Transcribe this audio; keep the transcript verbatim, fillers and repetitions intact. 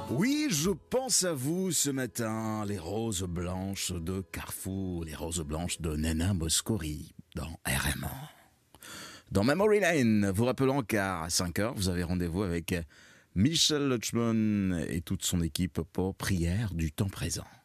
Oui, je pense à vous ce matin, les roses blanches de Carrefour, les roses blanches de Nana Mouskouri dans R M A. Dans Memory Lane, vous rappelant qu'à cinq heures, vous avez rendez-vous avec Michel Lutchman et toute son équipe pour Prière du temps présent.